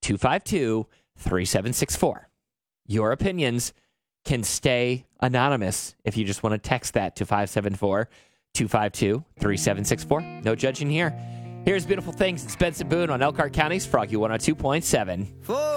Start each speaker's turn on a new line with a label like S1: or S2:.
S1: 252-3764. Your opinions can stay anonymous if you just want to text that to 574-252-3764. No judging here. Here's Beautiful Things. It's Benson Boone on Elkhart County's Froggy 102.7.